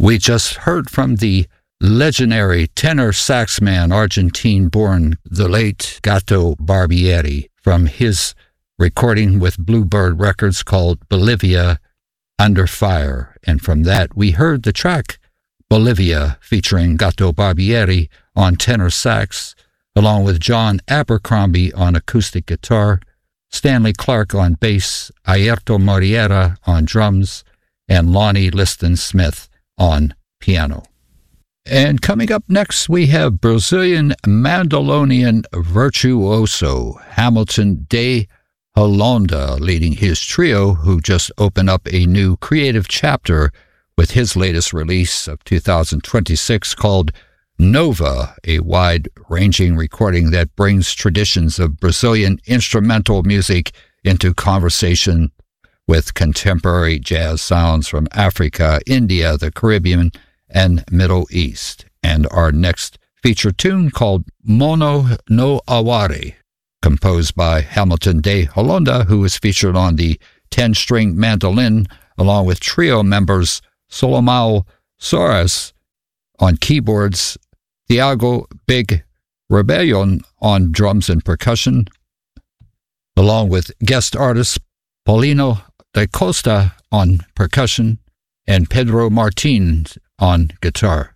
We just heard from the legendary tenor sax man, Argentine-born, the late Gato Barbieri, from his recording with Bluebird Records called Bolivia Under Fire. And from that, we heard the track Bolivia, featuring Gato Barbieri on tenor sax, along with John Abercrombie on acoustic guitar, Stanley Clark on bass, Airto Moriera on drums, and Lonnie Liston Smith on piano. And coming up next, we have Brazilian mandolinian virtuoso Hamilton de Holanda leading his trio, who just opened up a new creative chapter with his latest release of 2026 called Nova, a wide-ranging recording that brings traditions of Brazilian instrumental music into conversation with contemporary jazz sounds from Africa, India, the Caribbean, and Middle East. And our next feature tune called Mono no Aware, composed by Hamilton de Holanda, who is featured on the 10-string mandolin, along with trio members Solomão Soares on keyboards, Thiago Big Rebellion on drums and percussion, along with guest artists Paulino da Costa on percussion and Pedro Martins on guitar.